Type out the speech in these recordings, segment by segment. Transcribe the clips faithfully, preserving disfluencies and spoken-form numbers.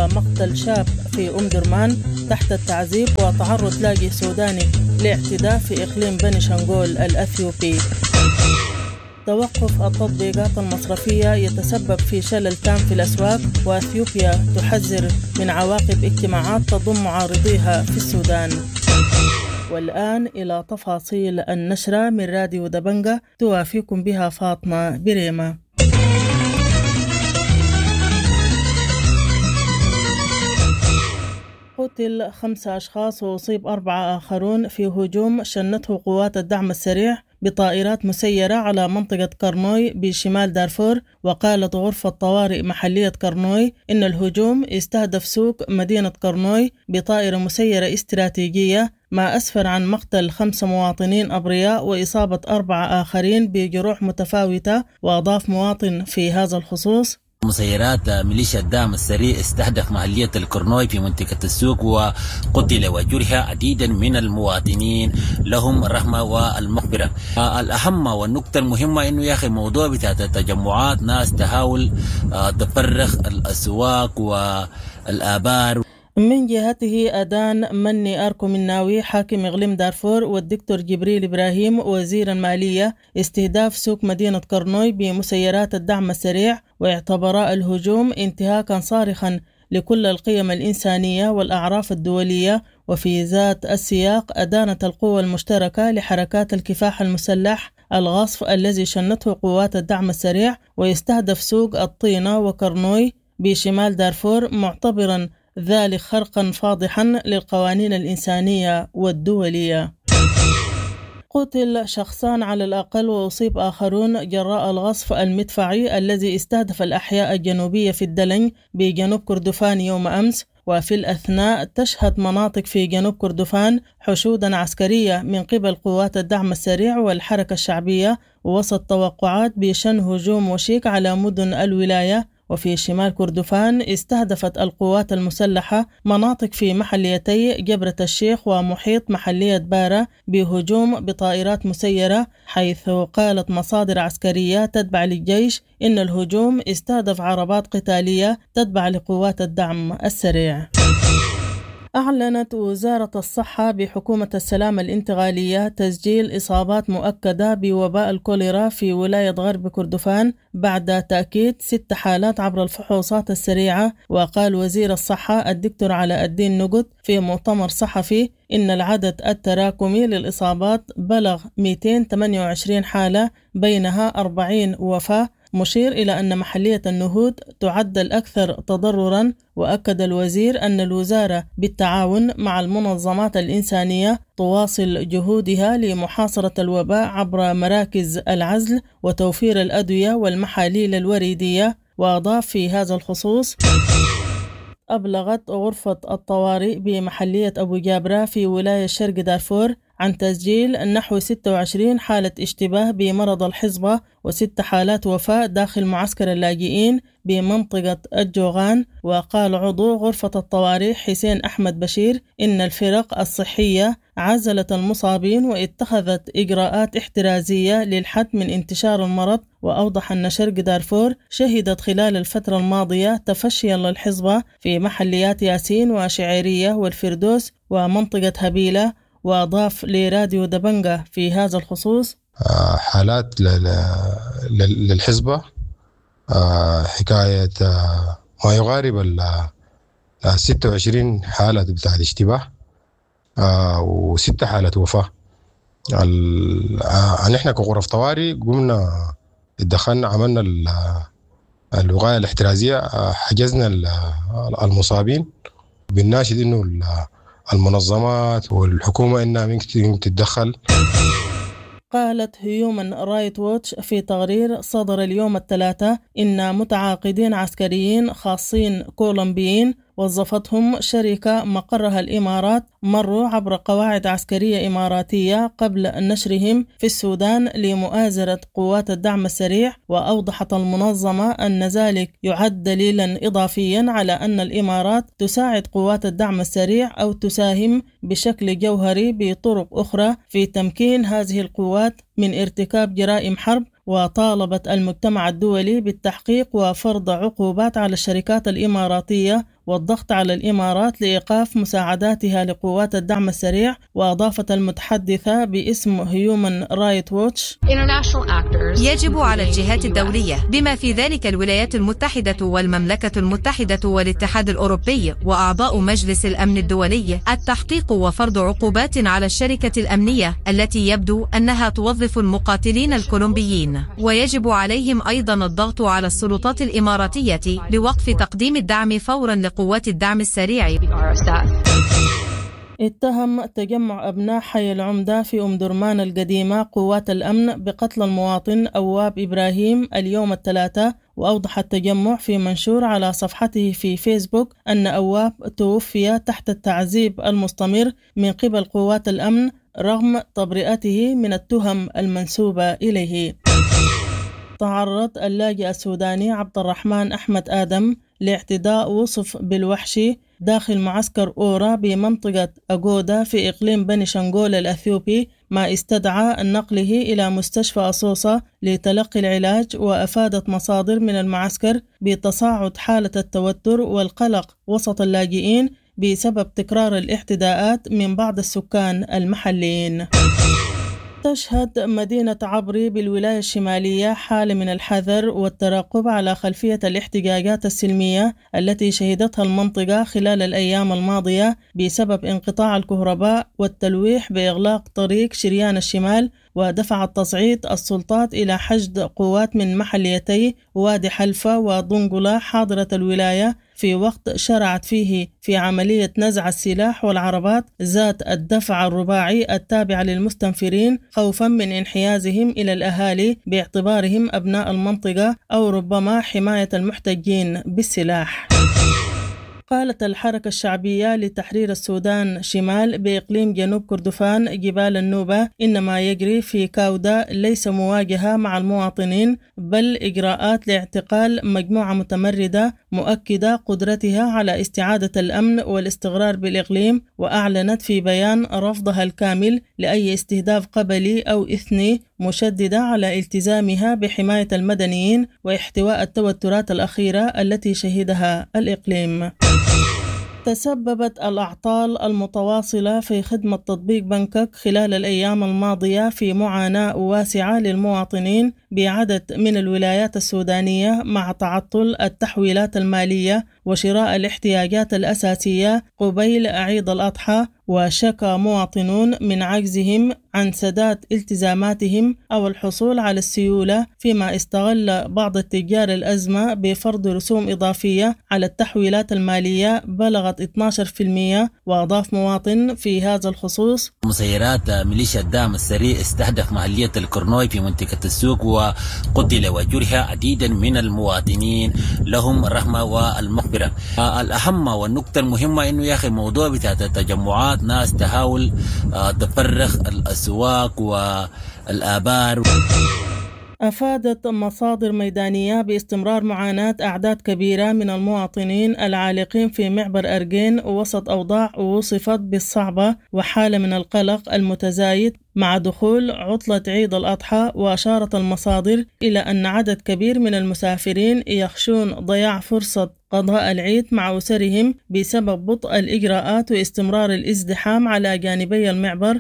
ومقتل شاب في أم درمان تحت التعذيب وتعرض لاجئ سوداني لاعتداء في إقليم بني شنغول الأثيوبي. توقف التطبيقات المصرفية يتسبب في شلل تام في الأسواق، وأثيوبيا تحذر من عواقب اجتماعات تضم معارضيها في السودان. والآن إلى تفاصيل النشرة من راديو دبنجة توافيكم بها فاطمة بريمة. قتل خمسة أشخاص وأصيب أربعة آخرون في هجوم شنته قوات الدعم السريع بطائرات مسيرة على منطقة كرنوي بشمال دارفور. وقالت غرفة طوارئ محلية كرنوي إن الهجوم استهدف سوق مدينة كرنوي بطائرة مسيرة استراتيجية، ما أسفر عن مقتل خمسة مواطنين أبرياء وإصابة أربعة آخرين بجروح متفاوتة. وأضاف مواطن في هذا الخصوص: مسيرات ميليشيا الدعم السريع استهدف محلية الكرنوي في منطقة السوق، وقتل وجرح عديدا من المواطنين، لهم الرحمة والمغفرة. الأهم والنقطة المهمة إنه يا أخي موضوع بتاع التجمعات ناس تحاول تفرغ الأسواق والآبار. من جهته أدان مني أركو مناوي حاكم إقليم دارفور والدكتور جبريل إبراهيم وزير المالية استهداف سوق مدينة كرنوي بمسيرات الدعم السريع، واعتبر الهجوم انتهاكا صارخا لكل القيم الإنسانية والأعراف الدولية. وفي ذات السياق أدانت القوى المشتركة لحركات الكفاح المسلح الغصب الذي شنته قوات الدعم السريع ويستهدف سوق الطينة وكرنوي بشمال دارفور، معتبرا ذلك خرقا فاضحا للقوانين الإنسانية والدولية. قتل شخصان على الأقل وأصيب آخرون جراء الغصف المدفعي الذي استهدف الأحياء الجنوبية في الدلنج بجنوب كردفان يوم أمس. وفي الأثناء تشهد مناطق في جنوب كردفان حشودا عسكرية من قبل قوات الدعم السريع والحركة الشعبية وسط توقعات بشن هجوم وشيك على مدن الولاية. وفي شمال كردفان استهدفت القوات المسلحة مناطق في محليتي جبرة الشيخ ومحيط محلية بارة بهجوم بطائرات مسيرة، حيث قالت مصادر عسكرية تتبع للجيش إن الهجوم استهدف عربات قتالية تتبع لقوات الدعم السريع. أعلنت وزارة الصحة بحكومة السلام الانتقالية تسجيل إصابات مؤكدة بوباء الكوليرا في ولاية غرب كردفان بعد تأكيد ست حالات عبر الفحوصات السريعة. وقال وزير الصحة الدكتور علاء الدين نقط في مؤتمر صحفي إن العدد التراكمي للإصابات بلغ مئتين وثمانية وعشرين حالة، بينها أربعين وفاة، مشير إلى أن محلية النهود تعد الأكثر تضررا. وأكد الوزير أن الوزارة بالتعاون مع المنظمات الإنسانية تواصل جهودها لمحاصرة الوباء عبر مراكز العزل وتوفير الأدوية والمحاليل الوريدية. وأضاف في هذا الخصوص: أبلغت غرفة الطوارئ بمحلية أبو جابرة في ولاية شرق دارفور عن تسجيل نحو ستة وعشرين حالة اشتباه بمرض الحصبة وست حالات وفاة داخل معسكر اللاجئين بمنطقة الجوغان. وقال عضو غرفة الطوارئ حسين أحمد بشير إن الفرق الصحية عزلت المصابين واتخذت إجراءات احترازية للحد من انتشار المرض. وأوضح أن شرق دارفور شهدت خلال الفترة الماضية تفشيا للحصبة في محليات ياسين وشعيرية والفردوس ومنطقة هبيلة. وأضاف لراديو دبنجة في هذا الخصوص: حالات للحزبة حكاية ما يقارب ال ستة وعشرين حالة بتاع الاشتباه وست حالات وفاة. نحن كغرف طوارئ قمنا اتدخلنا عملنا الوقاية الاحترازية، حجزنا المصابين. بالناشد إنه المنظمات والحكومة إنها ممكن تتدخل. قالت هيومن رايت ووتش في تقرير صدر اليوم الثلاثاء إن متعاقدين عسكريين خاصين كولومبيين وظفتهم شركة مقرها الإمارات مروا عبر قواعد عسكرية إماراتية قبل نشرهم في السودان لمؤازرة قوات الدعم السريع. وأوضحت المنظمة أن ذلك يعد دليلا إضافيا على أن الإمارات تساعد قوات الدعم السريع أو تساهم بشكل جوهري بطرق أخرى في تمكين هذه القوات من ارتكاب جرائم حرب. وطالبت المجتمع الدولي بالتحقيق وفرض عقوبات على الشركات الإماراتية والضغط على الإمارات لإيقاف مساعداتها لقوات الدعم السريع. وأضافت المتحدثة باسم هيومن رايت ووتش: يجب على الجهات الدولية بما في ذلك الولايات المتحدة والمملكة المتحدة والاتحاد الأوروبي وأعضاء مجلس الأمن الدولي التحقيق وفرض عقوبات على الشركة الأمنية التي يبدو أنها توظف المقاتلين الكولومبيين، ويجب عليهم أيضا الضغط على السلطات الإماراتية لوقف تقديم الدعم فورا لقوات الدعم السريع. اتهم تجمع أبناء حي العمدة في أم درمان القديمة قوات الأمن بقتل المواطن أواب إبراهيم اليوم الثلاثاء. وأوضح التجمع في منشور على صفحته في فيسبوك أن أواب توفي تحت التعذيب المستمر من قبل قوات الأمن رغم تبرئته من التهم المنسوبة إليه. تعرض اللاجئ السوداني عبد الرحمن أحمد آدم لاعتداء وصف بالوحشي داخل معسكر أورا بمنطقة أغودا في إقليم بني شنغول الأثيوبي، ما استدعى نقله إلى مستشفى أصوصة لتلقي العلاج. وأفادت مصادر من المعسكر بتصاعد حالة التوتر والقلق وسط اللاجئين بسبب تكرار الاعتداءات من بعض السكان المحليين. تشهد مدينة عبري بالولاية الشمالية حالة من الحذر والترقب على خلفية الاحتجاجات السلمية التي شهدتها المنطقة خلال الأيام الماضية بسبب انقطاع الكهرباء والتلويح بإغلاق طريق شريان الشمال. ودفعت تصعيد السلطات إلى حشد قوات من محليتي وادي حلفة وضنقلة حاضرة الولاية في وقت شرعت فيه في عملية نزع السلاح والعربات ذات الدفع الرباعي التابعة للمستنفرين خوفا من انحيازهم إلى الأهالي باعتبارهم أبناء المنطقة أو ربما حماية المحتجين بالسلاح. قالت الحركة الشعبية لتحرير السودان شمال بإقليم جنوب كردفان جبال النوبة إن ما يجري في كاودا ليس مواجهة مع المواطنين بل إجراءات لاعتقال مجموعة متمردة مؤكدة قدرتها على استعادة الأمن والاستقرار بالإقليم. وأعلنت في بيان رفضها الكامل لأي استهداف قبلي أو إثني، مشددة على التزامها بحماية المدنيين واحتواء التوترات الأخيرة التي شهدها الإقليم. تسببت الأعطال المتواصلة في خدمة تطبيق بنكك خلال الأيام الماضية في معاناة واسعة للمواطنين بعدد من الولايات السودانية مع تعطل التحويلات المالية وشراء الاحتياجات الأساسية قبيل عيد الأضحى. وشكى مواطنون من عجزهم عن سداد التزاماتهم أو الحصول على السيولة، فيما استغل بعض التجار الأزمة بفرض رسوم إضافية على التحويلات المالية بلغت اثني عشر بالمئة. وأضاف مواطن في هذا الخصوص: مسيرات ميليشيا الدعم السريع استهدف محلية الكرنوي في منطقة السوق وقتل وجرح عديدا من المواطنين، لهم الرحمة والمغفرة. الأهم والنقطة المهمة إنه يا أخي موضوع بتاع التجمعات ناس تحاول تفرغ الأسواق والآبار. أفادت مصادر ميدانية باستمرار معاناة أعداد كبيرة من المواطنين العالقين في معبر أرجين وسط أوضاع وصفت بالصعبة وحالة من القلق المتزايد مع دخول عطلة عيد الأضحى. وأشارت المصادر إلى أن عدد كبير من المسافرين يخشون ضياع فرصة قضاء العيد مع أسرهم بسبب بطء الإجراءات واستمرار الازدحام على جانبي المعبر.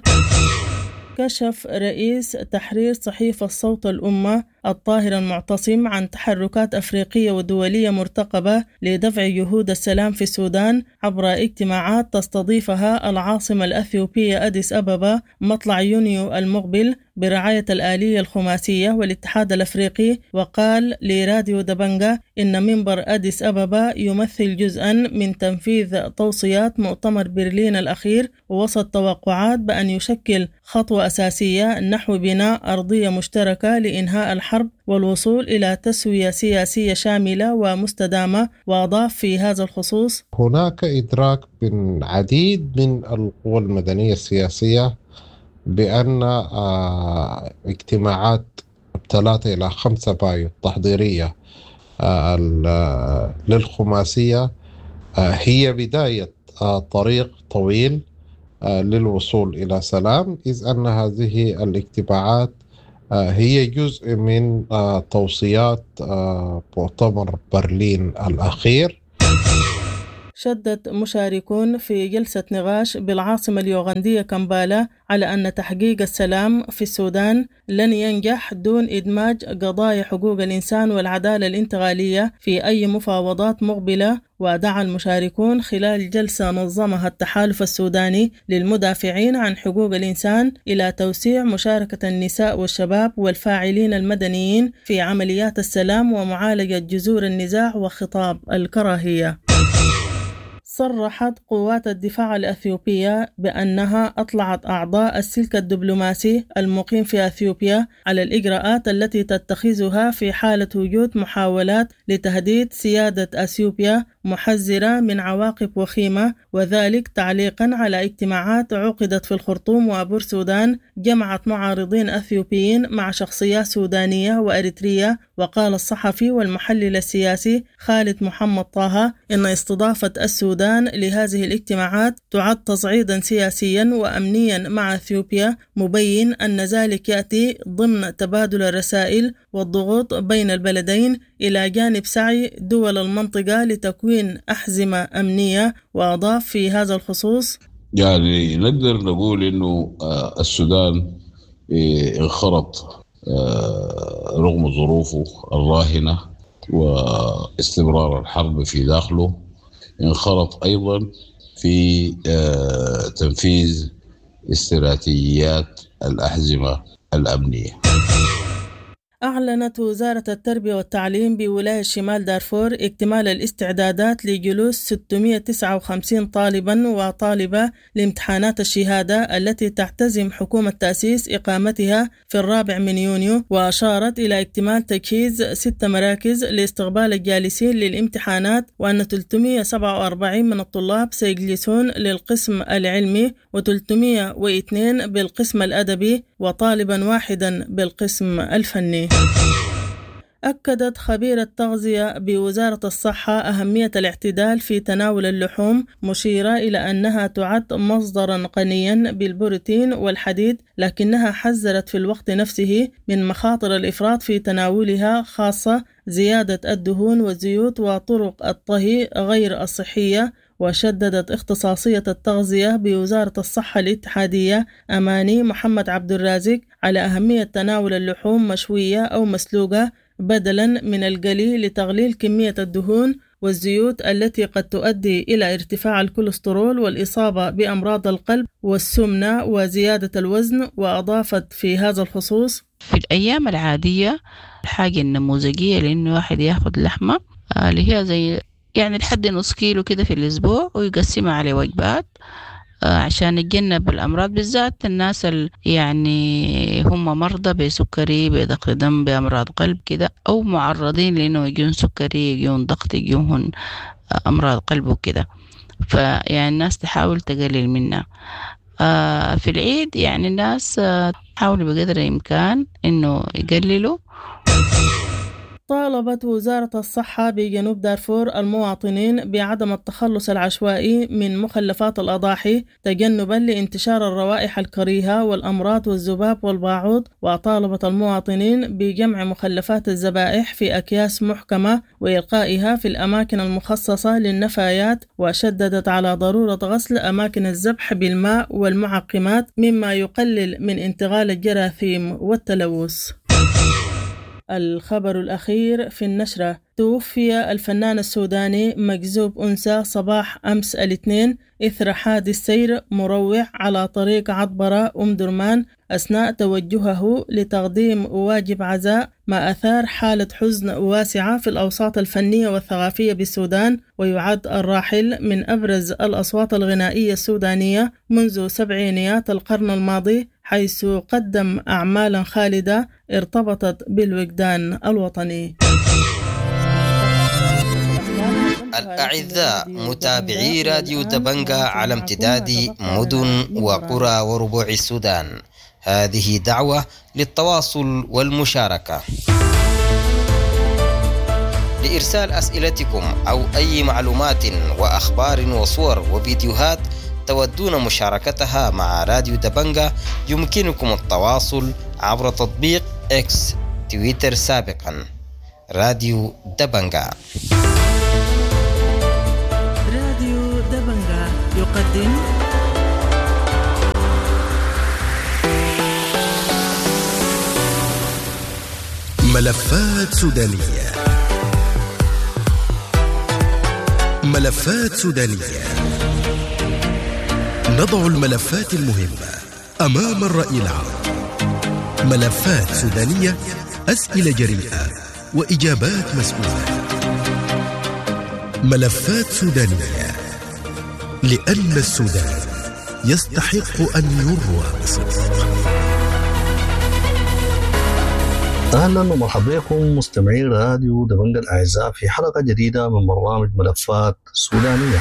كشف رئيس تحرير صحيفة صوت الأمة الطاهر المعتصم عن تحركات أفريقية ودولية مرتقبة لدفع جهود السلام في السودان عبر اجتماعات تستضيفها العاصمة الأثيوبية أديس أبابا مطلع يونيو المقبل برعاية الآلية الخماسية والاتحاد الأفريقي. وقال لراديو دبنجا إن منبر أديس أبابا يمثل جزءا من تنفيذ توصيات مؤتمر برلين الأخير ووسط توقعات بأن يشكل خطوة أساسية نحو بناء أرضية مشتركة لإنهاء الحرب والوصول إلى تسوية سياسية شاملة ومستدامة. وأضاف في هذا الخصوص: هناك إدراك من عديد من القوى المدنية السياسية بأن اجتماعات ثلاثة إلى خمسة مايو التحضيرية للخماسية هي بداية طريق طويل للوصول إلى سلام، إذ أن هذه الاجتماعات هي جزء من توصيات مؤتمر برلين الأخير. شدد مشاركون في جلسة نقاش بالعاصمة اليوغندية كامبالا على أن تحقيق السلام في السودان لن ينجح دون إدماج قضايا حقوق الإنسان والعدالة الانتقالية في أي مفاوضات مقبلة. ودعا المشاركون خلال جلسة نظمها التحالف السوداني للمدافعين عن حقوق الإنسان إلى توسيع مشاركة النساء والشباب والفاعلين المدنيين في عمليات السلام ومعالجة جذور النزاع وخطاب الكراهية. صرحت قوات الدفاع الأثيوبية بأنها أطلعت أعضاء السلك الدبلوماسي المقيم في أثيوبيا على الإجراءات التي تتخذها في حالة وجود محاولات لتهديد سيادة أثيوبيا محذرة من عواقب وخيمة، وذلك تعليقا على اجتماعات عقدت في الخرطوم وبور سودان جمعت معارضين أثيوبيين مع شخصيات سودانية وأريترية. وقال الصحفي والمحلل السياسي خالد محمد طه إن استضافة السودان لهذه الاجتماعات تعد تصعيدا سياسيا وأمنيا مع أثيوبيا، مبين أن ذلك يأتي ضمن تبادل الرسائل والضغوط بين البلدين إلى جانب سعي دول المنطقة لتكوين أحزمة أمنية. وأضاف في هذا الخصوص: يعني نقدر نقول إنه السودان انخرط رغم ظروفه الراهنة واستمرار الحرب في داخله، انخرط أيضا في تنفيذ استراتيجيات الأحزمة الأمنية. أعلنت وزارة التربية والتعليم بولاية شمال دارفور اكتمال الاستعدادات لجلوس ستمائة وتسعة وخمسين طالبا وطالبة لامتحانات الشهادة التي تعتزم حكومة تأسيس إقامتها في الرابع من يونيو. وأشارت إلى اكتمال تجهيز ست مراكز لاستقبال الجالسين للامتحانات، وأن ثلاثمائة وسبعة وأربعين من الطلاب سيجلسون للقسم العلمي وثلاثمائة واثنين بالقسم الأدبي وطالبا واحدا بالقسم الفني. أكدت خبير التغذية بوزارة الصحة أهمية الاعتدال في تناول اللحوم، مشيرة إلى أنها تعد مصدرا غنيا بالبروتين والحديد، لكنها حذرت في الوقت نفسه من مخاطر الإفراط في تناولها، خاصة زيادة الدهون والزيوت وطرق الطهي غير الصحية. وشددت اختصاصية التغذية بوزارة الصحة الاتحادية أماني محمد عبد الرازق على أهمية تناول اللحوم مشوية أو مسلوقة بدلا من القلي لتقليل كمية الدهون والزيوت التي قد تؤدي إلى ارتفاع الكوليسترول والإصابة بأمراض القلب والسمنة وزيادة الوزن. وأضافت في هذا الخصوص: في الأيام العادية الحاجة النموذجية لأنه واحد يأخذ لحمة اللي هي زي يعني لحد نص كيلو كده في الأسبوع ويقسمها على وجبات عشان نتجنب الأمراض، بالذات الناس اللي يعني هم مرضى بسكري بضغط دم بأمراض قلب كده، أو معرضين لأنه يجون سكري يجون ضغط يجون أمراض قلب وكده. فيعني الناس تحاول تقلل منها. في العيد يعني الناس تحاول بقدر الإمكان إنه يقللوا. طالبت وزارة الصحة بجنوب دارفور المواطنين بعدم التخلص العشوائي من مخلفات الأضاحي تجنبا لانتشار الروائح الكريهة والأمراض والذباب والباعوض. وطالبت المواطنين بجمع مخلفات الذبائح في أكياس محكمة وإلقائها في الأماكن المخصصة للنفايات. وشددت على ضرورة غسل أماكن الذبح بالماء والمعقمات مما يقلل من انتقال الجراثيم والتلوث. الخبر الأخير في النشرة: توفي الفنان السوداني مجذوب أنثى صباح أمس الاثنين إثر حادث سير مروع على طريق عطبرة أم درمان أثناء توجهه لتقديم واجب عزاء، ما أثار حالة حزن واسعة في الأوساط الفنية والثقافية بالسودان. ويعد الراحل من أبرز الأصوات الغنائية السودانية منذ سبعينيات القرن الماضي، حيث قدم أعمالا خالدة ارتبطت بالوجدان الوطني. الأعزاء متابعي راديو دبنجا على امتداد مدن وقرى وربوع السودان، هذه دعوة للتواصل والمشاركة. لإرسال أسئلتكم أو أي معلومات وأخبار وصور وفيديوهات تودون مشاركتها مع راديو دبنجا، يمكنكم التواصل عبر تطبيق إكس تويتر سابقا راديو دبنجا. راديو دبنجا يقدم ملفات سودانية. ملفات سودانية، نضع الملفات المهمة أمام الرأي العام. ملفات سودانية، أسئلة جريئة وإجابات مسؤولة. ملفات سودانية، لأن السودان يستحق أن يروى بصدق. أهلا ومرحبا بكم مستمعين راديو دبنجا الأعزاء في حلقة جديدة من برنامج ملفات سودانية.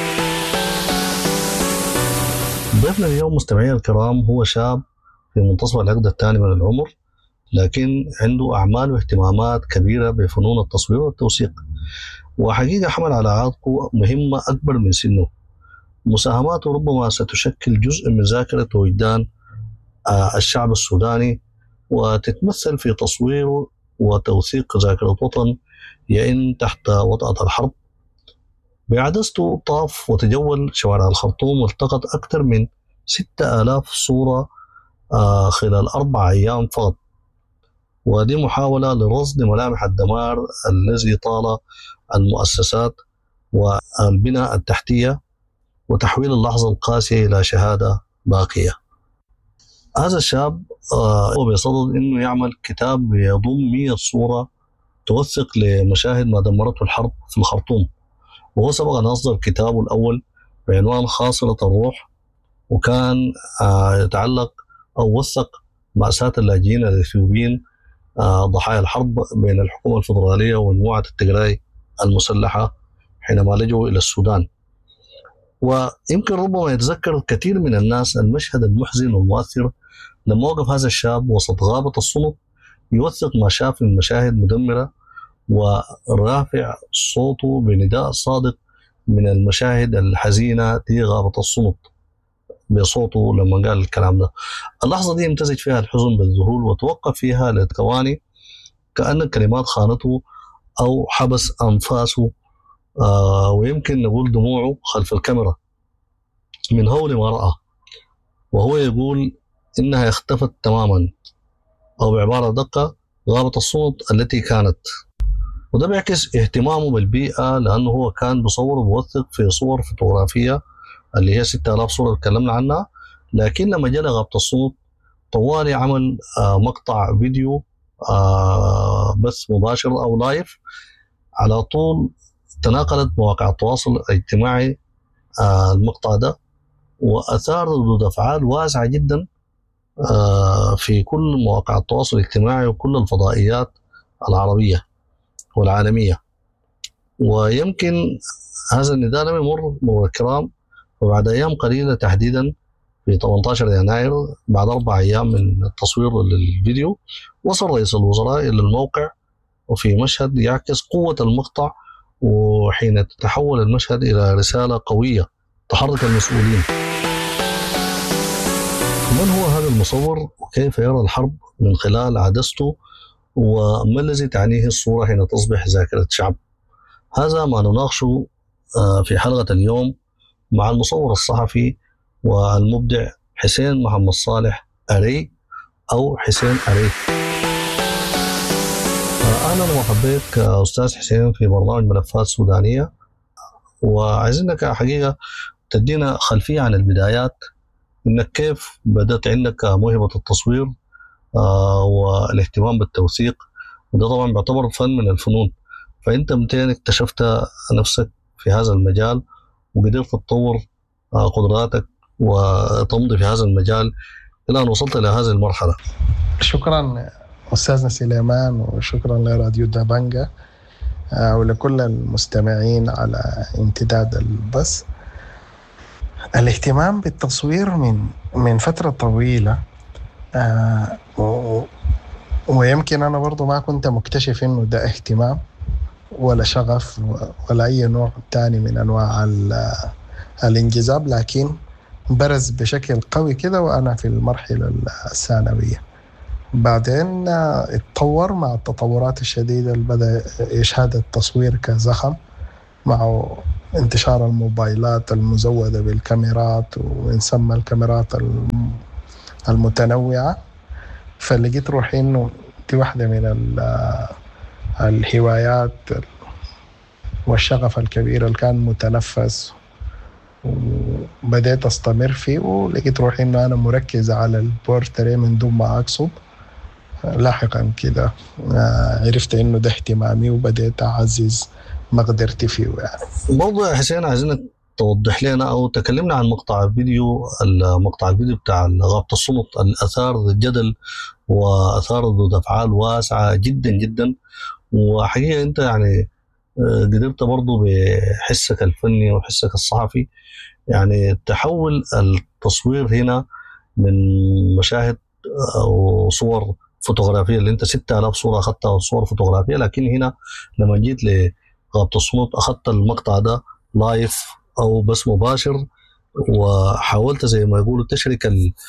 ضيفنا اليوم مستمعين الكرام هو شاب في منتصف العقد الثاني من العمر، لكن عنده أعمال واهتمامات كبيرة بفنون التصوير والتوثيق، وحقيقة حمل على عاتقه مهمة أكبر من سنه. مساهماته ربما ستشكل جزء من ذاكرة وجدان الشعب السوداني، وتتمثل في تصوير وتوثيق ذاكرة وطن يئن تحت وطأة الحرب. بعدسته طاف وتجول شوارع الخرطوم والتقط أكثر من ستة آلاف صورة خلال أربع أيام فقط، ودي محاولة لرصد ملامح الدمار الذي طال المؤسسات والبناء التحتية وتحويل اللحظة القاسية إلى شهادة باقية. هذا الشاب هو بيصدد أنه يعمل كتاب يضم مئة صورة توثق لمشاهد ما دمرته الحرب في الخرطوم، وهو سبق أن أصدر كتابه الأول بعنوان خاصرة الروح، وكان يتعلق أو وثق مأساة اللاجئين الإثيوبيين ضحايا الحرب بين الحكومة الفدرالية ومجموعة التجراي المسلحة حينما لجوا إلى السودان. ويمكن ربما يتذكر كثير من الناس المشهد المحزن والمؤثر لما وقف هذا الشاب وسط غابة الصمت يوثق ما شاف من مشاهد مدمرة، ورافع صوته بنداء صادق من المشاهد الحزينة في غابة الصمت بصوته لما قال الكلام ده. اللحظة دي امتزج فيها الحزن بالذهول، وتوقف فيها لثواني كأن الكلمات خانته أو حبس أنفاسه، آه ويمكن نقول دموعه خلف الكاميرا من هول ما رأى، وهو يقول إنها اختفت تماما، أو بعبارة دقة غابة الصمت التي كانت. وده بيعكس اهتمامه بالبيئة، لأنه هو كان بصور وبوثق في صور فوتوغرافية اللي هي ستة آلاف صورة تكلمنا عنها، لكن لما جاء غابة الصمت طوالي عمل آه مقطع فيديو آه بث مباشر أو لايف. على طول تناقلت مواقع التواصل الاجتماعي آه المقطع ده، وأثار ردود أفعال واسعة جدا آه في كل مواقع التواصل الاجتماعي وكل الفضائيات العربية والعالمية. ويمكن هذا النداء لم يمر مرور الكرام، وبعد أيام قليلة تحديدا في ثمانية عشر يناير بعد أربع أيام من التصوير للفيديو وصل رئيس الوزراء إلى الموقع، وفي مشهد يعكس قوة المقطع، وحين تتحول المشهد إلى رسالة قوية تحرك المسؤولين. من هو هذا المصور وكيف يرى الحرب من خلال عدسته، وما الذي تعنيه الصورة حين تصبح ذاكرة شعب؟ هذا ما نناقشه في حلقة اليوم مع المصور الصحفي والمبدع حسين محمد صالح أري أو حسين أري. أهلا ومرحبا بك أستاذ حسين في برنامج ملفات سودانية، وعايزينك حقيقة تدينا خلفية عن البدايات، إنك كيف بدأت عندك موهبة التصوير والاهتمام بالتوثيق، وده طبعا بيعتبر فن من الفنون. فأنت متى اكتشفت نفسك في هذا المجال وقدرت تطور قدراتك وتمضي في هذا المجال إلى أن وصلت إلى هذه المرحلة؟ شكرا أستاذنا سليمان، وشكرا لراديو دبنجا ولكل المستمعين على امتداد البث. الاهتمام بالتصوير من من فترة طويلة، آه ويمكن أنا برضو ما كنت مكتشف إنه ده اهتمام ولا شغف ولا أي نوع تاني من أنواع الانجذاب، لكن برز بشكل قوي كده وأنا في المرحلة الثانوية. بعدين اتطور مع التطورات الشديدة اللي بدأ يشهد التصوير كزخم مع انتشار الموبايلات المزودة بالكاميرات ونسمى الكاميرات المتنوعة. فلقيت روحي إنه دي واحدة من الهوايات والشغف الكبير اللي كان متنفس، وبدأت أستمر فيه، ولقيت روحي إنه أنا مركز على البورتري من دون ما أقصد. لاحقا كده عرفت إنه ده اهتمامي وبدأت أعزز مقدرتي فيه يعني. برضه يا حسين عايزينك توضح لنا أو تكلمنا عن مقطع الفيديو المقطع الفيديو بتاع غابة الصمت الأثار الجدل وأثار ردود أفعال واسعة جدا جدا. وحقيقة أنت يعني قدرت برضه بحسك الفني وحسك الصحفي يعني تحول التصوير هنا من مشاهد أو صور فوتوغرافية اللي أنت ستة آلاف صورة أخذتها صور فوتوغرافية، لكن هنا لما جيت لغابة الصمت أخذت المقطع ده لايف أو بس مباشر، وحاولت زي ما يقولوا تشرك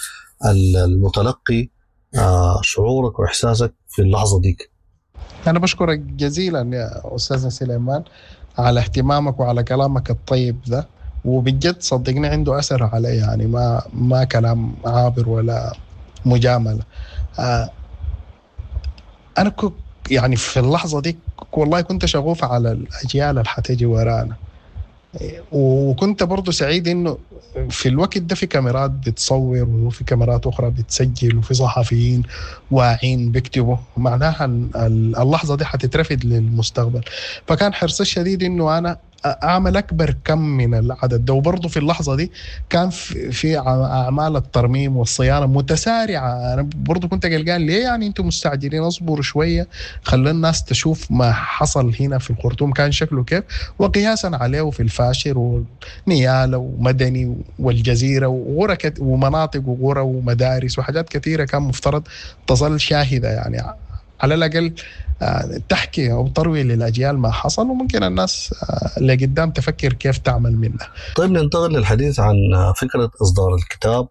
المتلقي شعورك وإحساسك في اللحظة ديك. أنا بشكرك جزيلا يا أستاذنا سليمان على اهتمامك وعلى كلامك الطيب ده، وبجد صدقني عنده أثر علي، يعني ما ما كلام عابر ولا مجاملة. آه أنا كنت يعني في اللحظة دي والله كنت شغوف على الأجيال اللي حتيجي ورانا، وكنت برضو سعيد إنه في الوقت ده في كاميرات بتصور وفي كاميرات أخرى بتسجل وفي صحفيين واعين بيكتبوا، معناها اللحظة دي حتترفد للمستقبل. فكان حرصي الشديد إنه أنا أعمل أكبر كم من العدد ده. وبرضو في اللحظة دي كان في أعمال الترميم والصيانة متسارعة. أنا برضو كنت قلقان ليه يعني أنتم مستعجلين، أصبروا شوية خلي الناس تشوف ما حصل هنا في الخرطوم كان شكله كيف، وقياسا عليه في الفاشر ونيالة ومدني والجزيرة وغرة ومناطق وغرة ومدارس وحاجات كثيرة كان مفترض تصل شاهدة، يعني على الأقل تحكي أو تروي للأجيال ما حصل، وممكن الناس اللي قدام تفكر كيف تعمل منه. طيب ننتقل للحديث عن فكرة إصدار الكتاب،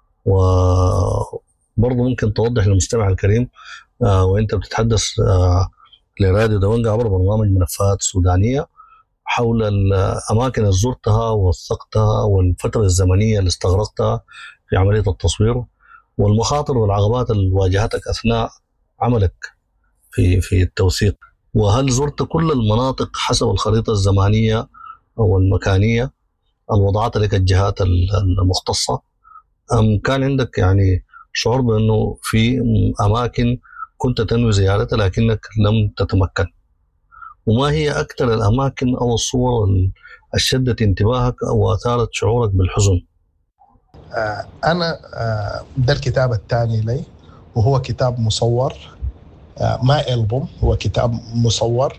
وبرضه ممكن توضح للمستمع الكريم وإنت بتتحدث لراديو دبنجة عبر برنامج ملفات سودانية حول الأماكن اللي زرتها ووثقتها والفترة الزمنية اللي استغرقتها في عملية التصوير والمخاطر والعقبات اللي واجهتك أثناء عملك في في التوثيق. وهل زرت كل المناطق حسب الخريطة الزمانية أو المكانية الوضعت لك الجهات المختصة، أم كان عندك يعني شعور بأنه في أماكن كنت تنوي زيارتها لكنك لم تتمكن؟ وما هي أكثر الأماكن أو الصور اللي شدت انتباهك أو أثارت شعورك بالحزن؟ آه أنا آه ده الكتاب الثاني لي، وهو كتاب مصور، آه ما ألبوم، هو كتاب مصور.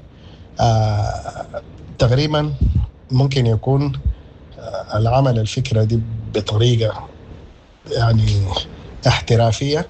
آه تقريبا ممكن يكون آه العمل الفكرة دي بطريقة يعني احترافية.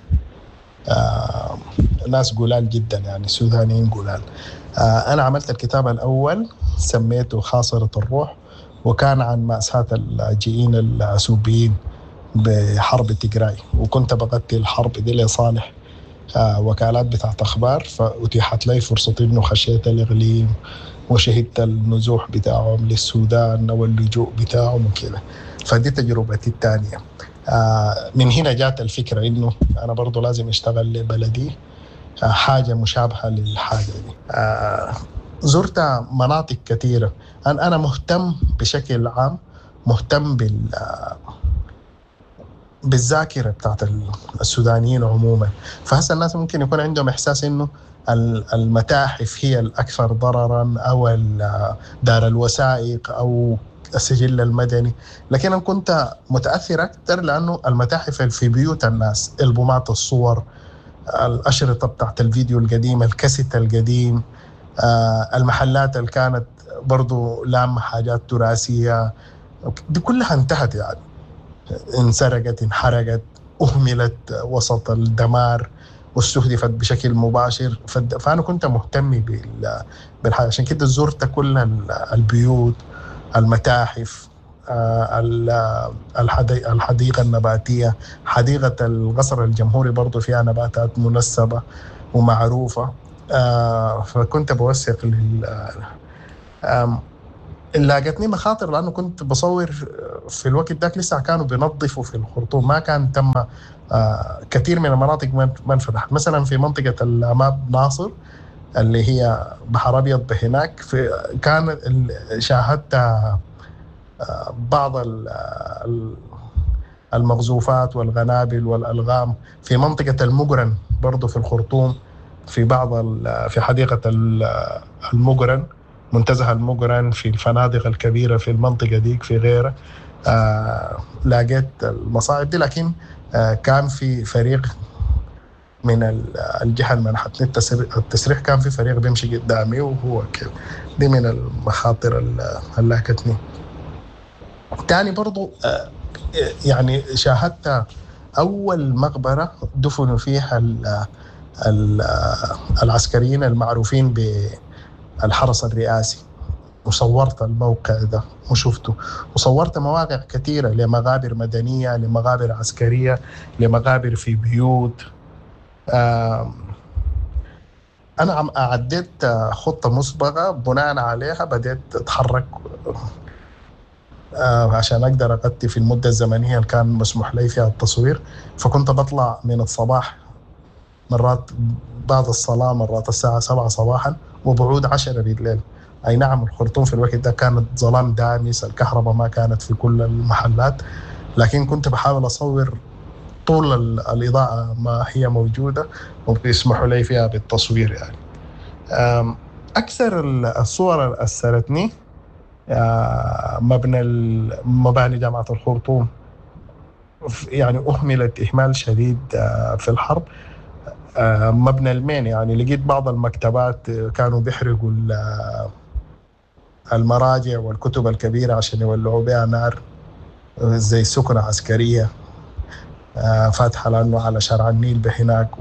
آه ناس قلال جدا يعني سودانيين قلال. آه أنا عملت الكتاب الأول سميته خاصرة الروح، وكان عن مأساة اللاجئين السوبيين بحرب تيغراي، وكنت بغطي الحرب دي لصالح آه وكالات بتاعت أخبار، فأتيحت لي فرصة إنه خشيت الإقليم وشهدت النزوح بتاعهم للسودان واللجوء بتاعهم وكذا. فدي تجربتي الثانية. آه من هنا جات الفكرة إنه أنا برضو لازم أشتغل لبلدي آه حاجة مشابهة للحاجة دي. آه زرت مناطق كثيرة. أنا أنا مهتم بشكل عام، مهتم بال آه بالذاكرة بتاعت السودانيين عموما. فهسه الناس ممكن يكون عندهم إحساس إنه المتاحف هي الأكثر ضررا أو دار الوثائق أو السجل المدني، لكن أنا كنت متأثر أكثر لأنه المتاحف في بيوت الناس، ألبومات الصور، الأشرطة بتاعت الفيديو القديم، الكاسيت القديم، المحلات اللي كانت برضو لام حاجات تراثية، دي كلها انتهت يعني، انسرقت، انحرقت، أهملت وسط الدمار واستهدفت بشكل مباشر. فأنا كنت مهتم بالحاجة، عشان كده زرت كل البيوت، المتاحف، الحديقة النباتية، حديقة القصر الجمهوري برضو فيها نباتات منسبة ومعروفة. فكنت بوثق لل لاقتني مخاطر لأنه كنت بصور في الوقت ذاك لسه كانوا بينظفوا في الخرطوم، ما كان تم آه كثير من المناطق ما انفتحت. مثلا في منطقة الأماب ناصر اللي هي بحر أبيض بهناك، في كان شاهدت آه بعض المغزوفات والغنابل والألغام في منطقة المقرن برضو في الخرطوم، في بعض في حديقة المقرن، منتزه المقرن، في الفنادق الكبيرة في المنطقة ديك، في غيرها آه لاقيت المصاعب دي. لكن آه كان في فريق من الجهة المنحتني التسريح، كان في فريق بيمشي قدامي وهو كده. دي من المخاطر اللي لاقتني. تاني برضو آه يعني شاهدت أول مقبرة دفنوا فيها ال ال العسكريين المعروفين بالحرس الرئاسي، وصورت الموقع ده وشفته، وصورت مواقع كثيرة لمغابر مدنية، لمغابر عسكرية، لمغابر في بيوت. أنا أعديت خطة مسبقة بناء عليها بدأت أتحرك عشان أقدر أغطي في المدة الزمنية اللي كان مسموح لي فيها التصوير. فكنت بطلع من الصباح مرات بعد الصلاة، مرات الساعة سبعة صباحا، وبعود عشرة بالليل. أي نعم الخرطوم في الوقت ده كانت ظلام دامس، الكهرباء ما كانت في كل المحلات، لكن كنت بحاول أصور طول الإضاءة ما هي موجودة وبيسمحوا لي فيها بالتصوير. يعني أكثر الصور اللي أثرتني مبنى مباني جامعة الخرطوم، يعني أهملت إهمال شديد في الحرب. مبنى المين، يعني لقيت بعض المكتبات كانوا بيحرقوا المراجع والكتب الكبيرة عشان يولعوا بها نار، زي سكنة عسكرية فاتحة لأنه على شارع النيل بهناك،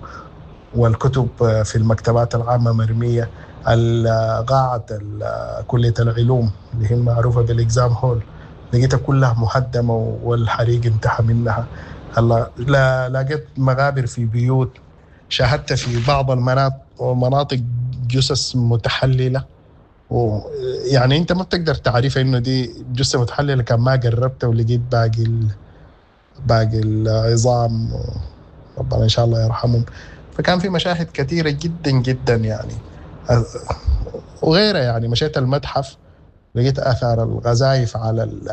والكتب في المكتبات العامة مرمية. قاعة كلية العلوم اللي هي معروفة بالإكزام هول لقيتها كلها مهدمة والحريق انتهى منها. هلا لا لقيت مغابر في بيوت، شاهدت في بعض المناطق جثث متحللة، ويعني انت ما بتقدر تعرف انه دي جثة متحللة كان ما قربتها ولقيت باقي ال... باقي العظام، ربنا ان شاء الله يرحمهم. فكان في مشاهد كثيرة جدا جدا يعني، وغيرها. يعني مشيت المتحف لقيت آثار الغزايف على ال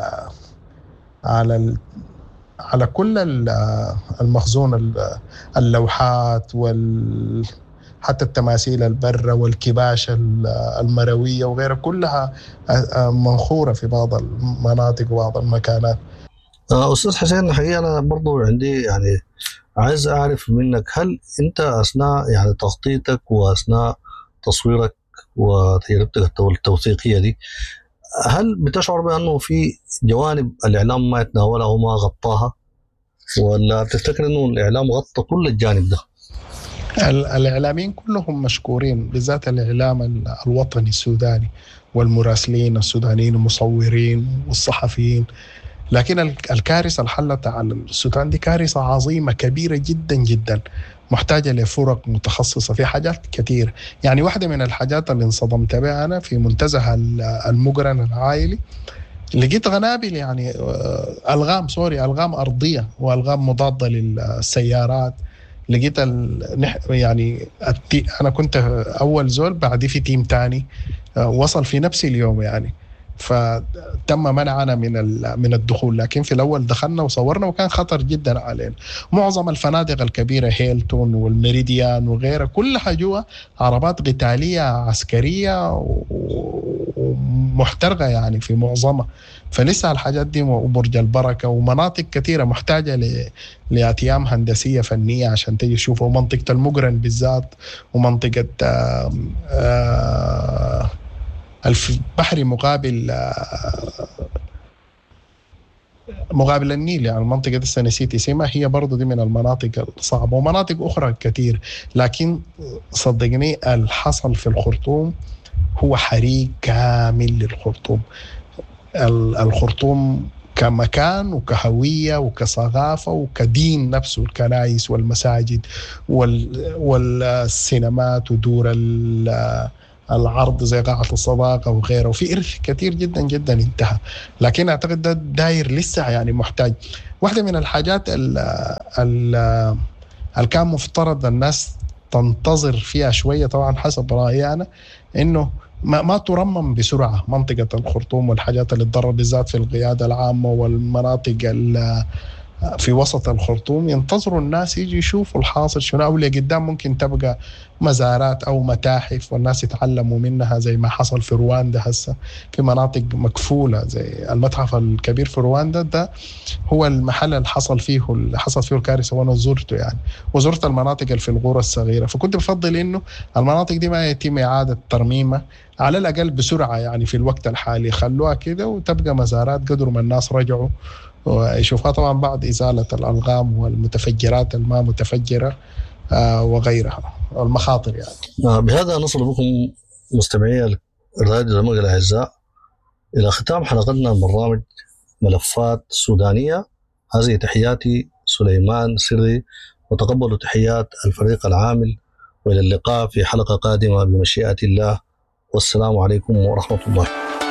على ال على كل المخزون، اللوحات وال حتى التماثيل البرة والكباش المروية وغيرها، كلها منخورة في بعض المناطق وبعض المكانات. أستاذ حسين، الحقيقة أنا برضو عندي يعني عايز أعرف منك، هل أنت أثناء يعني تخطيطك وأثناء تصويرك وتجربتك التوثيقية دي، هل بتشعر بأنه في جوانب الإعلام ما يتناولها وما غطاها، ولا تفتكر أنه الإعلام غطى كل الجانب ده؟ الإعلاميين كلهم مشكورين، بالذات الإعلام الوطني السوداني والمراسلين السودانيين المصورين والصحفيين. لكن الكارثة اللي حلت على السودان دي كارثة عظيمة كبيرة جدا جدا، محتاجة لفرق متخصصة في حاجات كثير. يعني واحدة من الحاجات اللي انصدمت بها أنا في منتزه المقرن العائلي، لقيت غنابل، يعني ألغام سوري ألغام أرضية وألغام مضادة للسيارات. لقيت يعني أنا كنت أول زول، بعدي في تيم تاني وصل في نفس اليوم يعني، فتم منعنا من من الدخول. لكن في الأول دخلنا وصورنا وكان خطر جدا علينا. معظم الفنادق الكبيرة هيلتون والميريديان وغيرها كلها جوا عربات قتالية عسكرية ومحترقة يعني في معظمها. فلسه الحاجات دي، وبرج البركة ومناطق كثيرة محتاجة لأتيام هندسية فنية عشان تيجي تشوفوا. منطقة المقرن بالذات، ومنطقة آآ آآ البحري مقابل مقابل النيل، يعني المنطقة دي نسيت اسمها، هي برضو دي من المناطق الصعبة، ومناطق أخرى كتير. لكن صدقني الحصل في الخرطوم هو حريق كامل للخرطوم. الخرطوم كمكان وكهوية وكثقافة وكدين نفسه، الكنائس والمساجد والسينمات ودور العرض زي قاعة الصداقة وغيره، وفي إرث كثير جدا جدا انتهى. لكن أعتقد ده داير لسه يعني محتاج. واحدة من الحاجات اللي كان مفترض الناس تنتظر فيها شوية طبعا حسب رأيي أنا، إنه ما, ما ترمم بسرعة منطقة الخرطوم والحاجات اللي تضرر بالذات في القيادة العامة والمناطق في وسط الخرطوم. ينتظروا الناس يجي يشوفوا الحاصل شنو، أو اللي قدام ممكن تبقى مزارات أو متاحف والناس يتعلموا منها زي ما حصل في رواندا. هسه في مناطق مكفولة زي المتحف الكبير في رواندا، ده هو المحل اللي حصل فيه اللي حصل فيه الكارثة، وأنا زرته يعني، وزرت المناطق اللي في القرى الصغيرة. فكنت بفضل إنه المناطق دي ما يتم إعادة ترميمها على الأقل بسرعة يعني في الوقت الحالي، خلوها كده وتبقى مزارات قدر ما الناس رجعوا ويشوفها، طبعا بعد إزالة الألغام والمتفجرات الما متفجرة آه وغيرها المخاطر يعني. بهذا نصل بكم مستمعي الراديو دمنق الأعزاء إلى ختام حلقتنا من برنامج ملفات سودانية. هذه تحياتي سليمان سري، وتقبلوا تحيات الفريق العامل، وإلى اللقاء في حلقة قادمة بمشيئة الله، والسلام عليكم ورحمة الله.